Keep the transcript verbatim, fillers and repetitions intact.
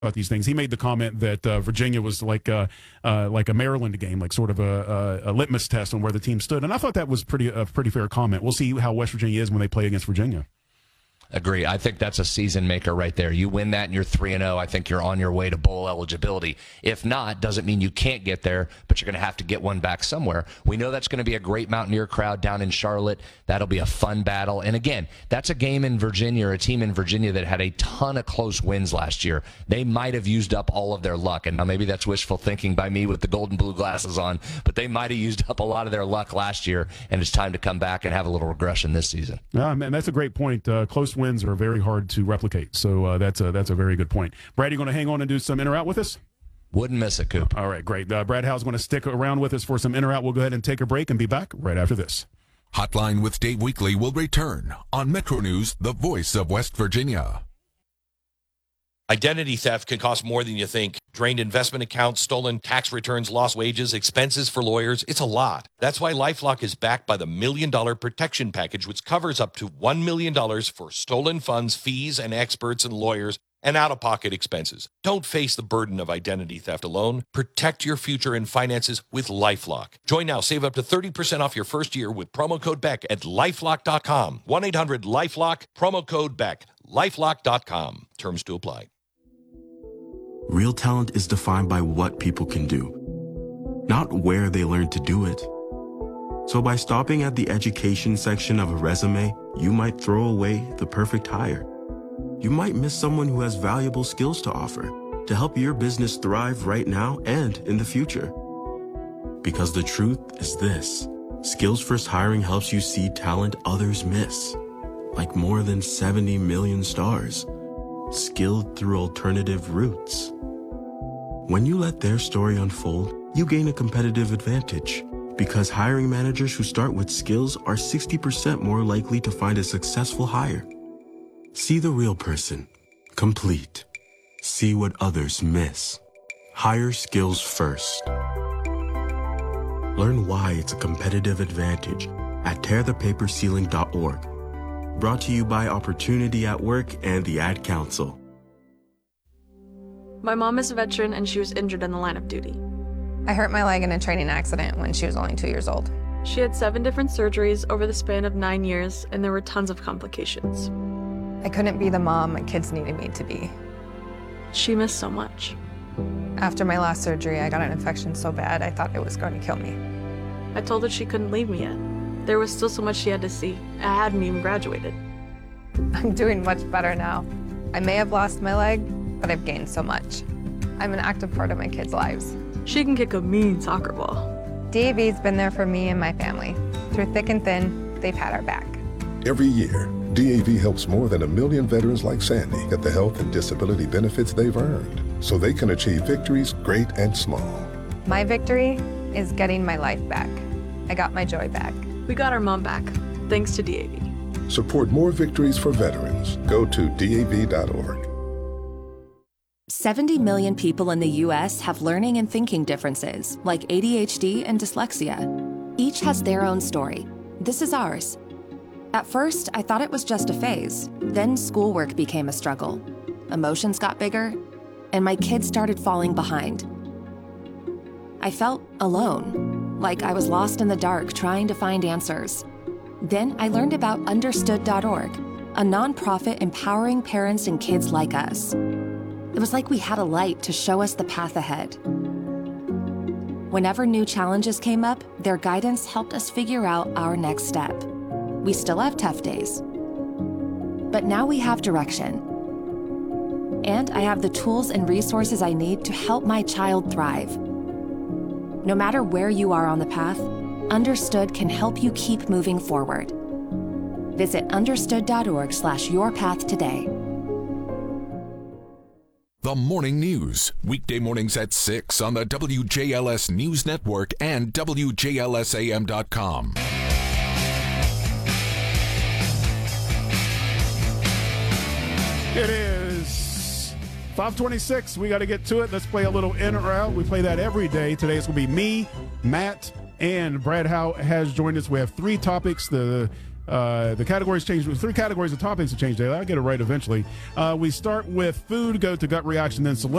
about these things. He made the comment that uh, Virginia was like uh, uh, like a Maryland game, like sort of a, a, a litmus test on where the team stood. And I thought that was pretty a pretty fair comment. We'll see how West Virginia is when they play against Virginia. Agree. I think that's a season maker right there. You win that and you're three and oh, I think you're on your way to bowl eligibility. If not, doesn't mean you can't get there, but you're going to have to get one back somewhere. We know that's going to be a great Mountaineer crowd down in Charlotte. That'll be a fun battle. And again, that's a game in Virginia, or a team in Virginia that had a ton of close wins last year. They might have used up all of their luck. And now maybe that's wishful thinking by me with the golden blue glasses on, but they might have used up a lot of their luck last year, and it's time to come back and have a little regression this season. Yeah, man, that's a great point. Uh, close wins are very hard to replicate. So uh, that's a that's a very good point. Brad, you going to hang on and do some in or out with us? Wouldn't miss it, Coop. All right, great. Uh, Brad Howell's going to stick around with us for some in or out. We'll go ahead and take a break and be back right after this. Hotline with Dave Weekly will return on Metro News, the voice of West Virginia. Identity theft can cost more than you think. Drained investment accounts, stolen tax returns, lost wages, expenses for lawyers. It's a lot. That's why LifeLock is backed by the Million Dollar Protection Package, which covers up to one million dollars for stolen funds, fees, and experts and lawyers, and out-of-pocket expenses. Don't face the burden of identity theft alone. Protect your future and finances with LifeLock. Join now. Save up to thirty percent off your first year with promo code Beck at lifelock dot com. one eight hundred lifelock, promo code Beck. lifelock dot com. Terms to apply. Real talent is defined by what people can do, not where they learn to do it. So by stopping at the education section of a resume, you might throw away the perfect hire. You might miss someone who has valuable skills to offer to help your business thrive right now and in the future. Because the truth is this: Skills First Hiring helps you see talent others miss, like more than seventy million stars, skilled through alternative routes. When you let their story unfold, you gain a competitive advantage, because hiring managers who start with skills are sixty percent more likely to find a successful hire. See the real person. Complete. See what others miss. Hire skills first. Learn why it's a competitive advantage at tear the paper ceiling dot org. Brought to you by Opportunity at Work and the Ad Council. My mom is a veteran and she was injured in the line of duty. I hurt my leg in a training accident when she was only two years old. She had seven different surgeries over the span of nine years, and there were tons of complications. I couldn't be the mom my kids needed me to be. She missed so much. After my last surgery, I got an infection so bad I thought it was going to kill me. I told her she couldn't leave me yet. There was still so much she had to see. I hadn't even graduated. I'm doing much better now. I may have lost my leg, but I've gained so much. I'm an active part of my kids' lives. She can kick a mean soccer ball. D A V's been there for me and my family. Through thick and thin, they've had our back. Every year, D A V helps more than a million veterans like Sandy get the health and disability benefits they've earned, so they can achieve victories great and small. My victory is getting my life back. I got my joy back. We got our mom back, thanks to D A V. Support more victories for veterans. Go to D A V dot org. seventy million people in the U S have learning and thinking differences, like A D H D and dyslexia. Each has their own story. This is ours. At first, I thought it was just a phase. Then schoolwork became a struggle. Emotions got bigger, and my kids started falling behind. I felt alone, like I was lost in the dark trying to find answers. Then I learned about understood dot org, a nonprofit empowering parents and kids like us. It was like we had a light to show us the path ahead. Whenever new challenges came up, their guidance helped us figure out our next step. We still have tough days, but now we have direction. And I have the tools and resources I need to help my child thrive. No matter where you are on the path, Understood can help you keep moving forward. Visit understood dot org slash your path today. The Morning News, weekday mornings at six on the W J L S News Network and W J L S A M dot com. It is five twenty-six. We got to get to it. Let's play a little in or out. We play that every day. Today it's going to be me, Matt, and Brad Howe has joined us. We have three topics. The Uh, the categories changed. Three categories of topics have changed daily. I'll get it right eventually. Uh, we start with food, go to gut reaction, then celebrity.